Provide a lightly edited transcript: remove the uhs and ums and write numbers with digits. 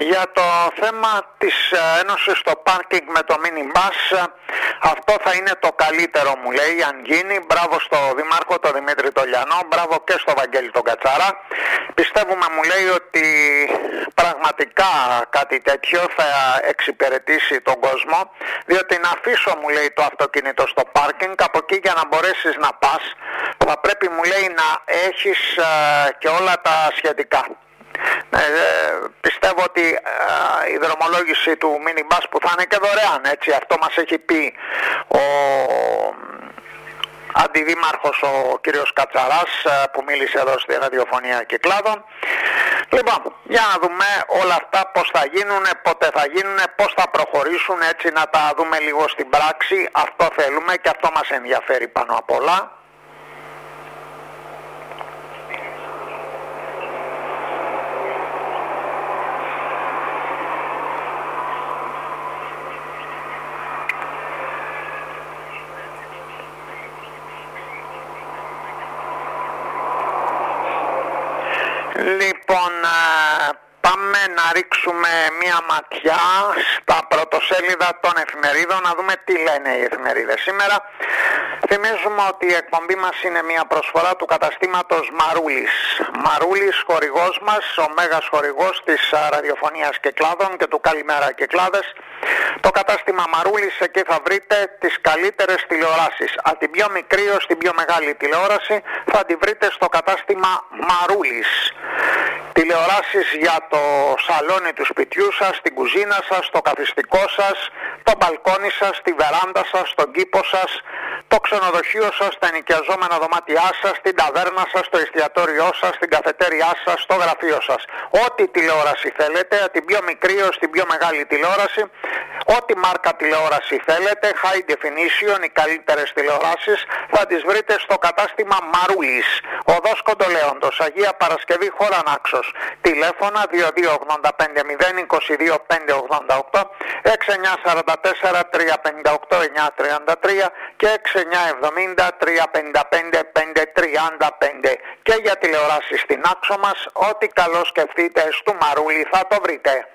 Για το θέμα της ένωσης στο πάρκινγκ με το minibus, αυτό θα είναι το καλύτερο, μου λέει, αν γίνει. Μπράβο στο Δήμαρχο τον Δημήτρη Τολιανό, μπράβο και στο Βαγγέλη τον Κατσάρα. Πιστεύουμε, μου λέει, ότι πραγματικά κάτι τέτοιο θα εξυπηρετήσει τον κόσμο, διότι να αφήσω, μου λέει, το αυτοκίνητο στο πάρκινγκ, από εκεί για να μπορέσεις να πας θα πρέπει, μου λέει, να έχεις και όλα τα σχετικά. Πιστεύω ότι η δρομολόγηση του minibus που θα είναι και δωρεάν, έτσι, αυτό μας έχει πει ο αντιδήμαρχος ο κύριος Κατσαράς που μίλησε εδώ στη ραδιοφωνία Κυκλάδων. Λοιπόν, για να δούμε όλα αυτά πώς θα γίνουν, πότε θα γίνουν, πώς θα προχωρήσουν, έτσι να τα δούμε λίγο στην πράξη. Αυτό θέλουμε και αυτό μας ενδιαφέρει πάνω απ' όλα. Λοιπόν, πάμε να ρίξουμε μία ματιά στα πρωτοσέλιδα των εφημερίδων, να δούμε τι λένε οι εφημερίδες σήμερα. Θυμίζουμε ότι η εκπομπή μας είναι μια προσφορά του καταστήματος Μαρούλης. Μαρούλης, χορηγός μας, ο μέγας χορηγός της ραδιοφωνίας Κυκλάδων και του Καλημέρα Κυκλάδες. Το κατάστημα Μαρούλης, εκεί θα βρείτε τις καλύτερες τηλεοράσεις. Από την πιο μικρή ως την πιο μεγάλη τηλεόραση θα τη βρείτε στο κατάστημα Μαρούλης. Τηλεοράσεις για το σαλόνι του σπιτιού σας, την κουζίνα σας, το καθιστικό σας, το μπαλκόνι σας, τη βεράντα σας, τον κήπο σας, το ξενοδοχείο σας, τα ενοικιαζόμενα δωμάτια σας, την ταβέρνα σας, το εστιατόριό σας, την καφετέριά σας, το γραφείο σας. Ό,τι τηλεόραση θέλετε, από την πιο μικρή ως την πιο μεγάλη τηλεόραση, ό,τι μάρκα τηλεόραση θέλετε, high definition, οι καλύτερες τηλεοράσεις, θα τις βρείτε στο κατάστημα Μαρούλης. Οδός Κοντολέοντος, Αγία Παρασκευή, χώρα Νάξος. Τηλέφωνα 2285-22-588, 6944-358-933 και 6970-355-535. Και για τηλεοράσεις στην άξο μας, ό,τι καλό σκεφτείτε στο Μαρούλη θα το βρείτε.